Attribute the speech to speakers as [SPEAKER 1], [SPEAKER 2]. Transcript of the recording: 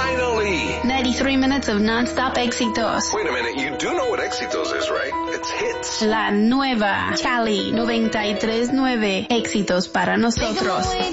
[SPEAKER 1] Finally!
[SPEAKER 2] 93 minutes of non-stop éxitos.
[SPEAKER 1] Wait a minute, you do know what éxitos is, right? It's hits.
[SPEAKER 2] La nueva Cali 93.9. Éxitos para nosotros.